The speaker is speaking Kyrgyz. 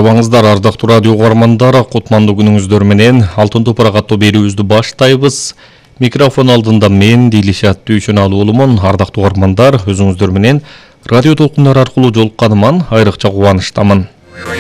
Арабаңыздар, ардактуу радио угармандар, кутмандуу күнүңүздөр менен алтын топурак аттуу берүүбүздү баштайбыз. Микрофон алдында мен Дилишат Түйшөналы уулумун. Ардактуу угармандар, өзүңүздөр менен радио толкундар аркылуу жолукканыман айрыкча кубанычтамын.